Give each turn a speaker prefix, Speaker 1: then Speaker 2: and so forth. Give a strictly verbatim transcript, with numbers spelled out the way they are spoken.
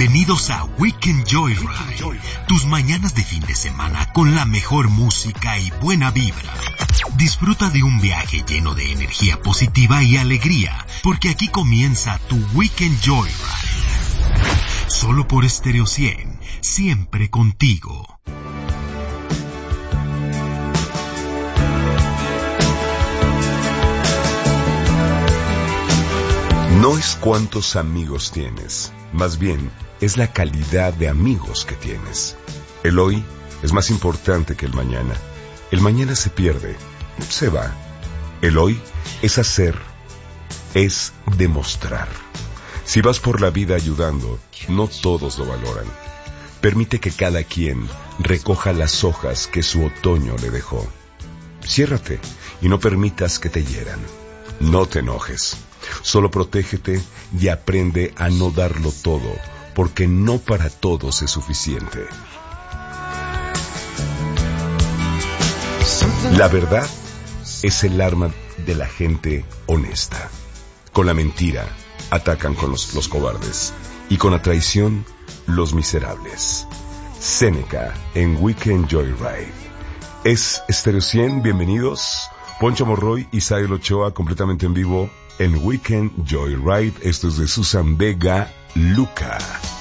Speaker 1: Bienvenidos a Weekend Joyride, tus mañanas de fin de semana con la mejor música y buena vibra. Disfruta de un viaje lleno de energía positiva y alegría, porque aquí comienza tu Weekend Joyride. Solo por Stereo cien, siempre contigo.
Speaker 2: No es cuántos amigos tienes, más bien es la calidad de amigos que tienes. El hoy es más importante que el mañana. El mañana se pierde, se va. El hoy es hacer, es demostrar. Si vas por la vida ayudando, no todos lo valoran. Permite que cada quien recoja las hojas que su otoño le dejó. Ciérrate y no permitas que te hieran. No te enojes. Solo protégete y aprende a no darlo todo, porque no para todos es suficiente. La verdad es el arma de la gente honesta. Con la mentira atacan con los, los cobardes y con la traición los miserables. Seneca en Weekend Joyride. Es Stereo cien, bienvenidos. Poncho Morroy y Sael Ochoa completamente en vivo en Weekend Joyride. Esto es de Susan Vega, Luca.